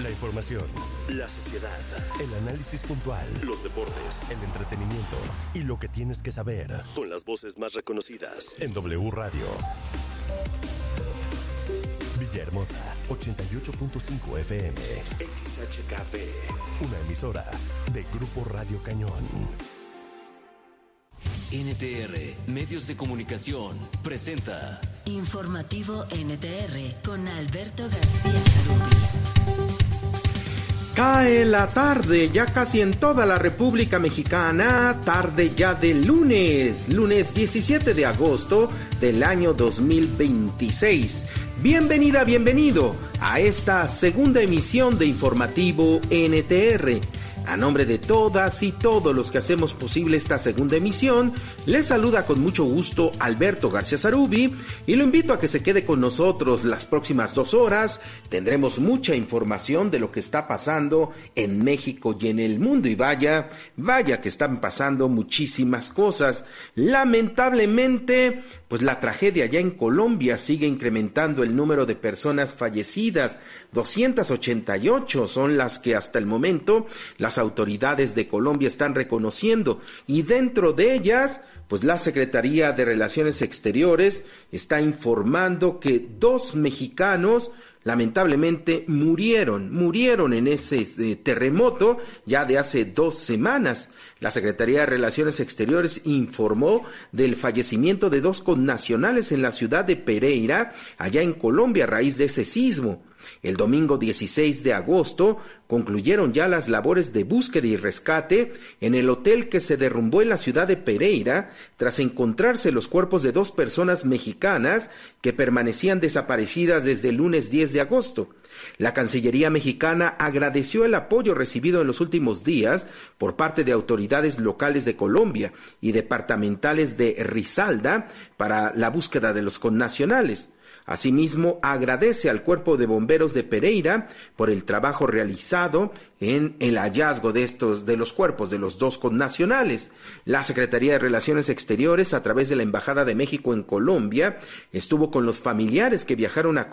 La información, la sociedad, el análisis puntual, los deportes, el entretenimiento y lo que tienes que saber con las voces más reconocidas en W Radio. Villahermosa, 88.5 FM, XHKP, una emisora de Grupo Radio Cañón. NTR, Medios de Comunicación, presenta Informativo NTR con Alberto García Zarubi. Cae la tarde, ya casi en toda la República Mexicana, tarde ya de lunes 17 de agosto del año 2026. Bienvenida, bienvenido a esta segunda emisión de Informativo NTR. A nombre de todas y todos los que hacemos posible esta segunda emisión, les saluda con mucho gusto Alberto García Zarubi y lo invito a que se quede con nosotros las próximas 2 horas. Tendremos mucha información de lo que está pasando en México y en el mundo y vaya que están pasando muchísimas cosas. Lamentablemente, pues la tragedia allá en Colombia sigue incrementando el número de personas fallecidas. 288 son las que hasta el momento las autoridades de Colombia están reconociendo, y dentro de ellas, pues la Secretaría de Relaciones Exteriores está informando que 2 mexicanos lamentablemente murieron en ese terremoto ya de hace 2 semanas. La Secretaría de Relaciones Exteriores informó del fallecimiento de 2 connacionales en la ciudad de Pereira, allá en Colombia, a raíz de ese sismo. El domingo 16 de agosto concluyeron ya las labores de búsqueda y rescate en el hotel que se derrumbó en la ciudad de Pereira tras encontrarse los cuerpos de 2 personas mexicanas que permanecían desaparecidas desde el lunes 10 de agosto. La Cancillería mexicana agradeció el apoyo recibido en los últimos días por parte de autoridades locales de Colombia y departamentales de Risaralda para la búsqueda de los connacionales. Asimismo, agradece al Cuerpo de Bomberos de Pereira por el trabajo realizado en el hallazgo de los cuerpos de los 2 connacionales. La Secretaría de Relaciones Exteriores, a través de la Embajada de México en Colombia, estuvo con los familiares que viajaron a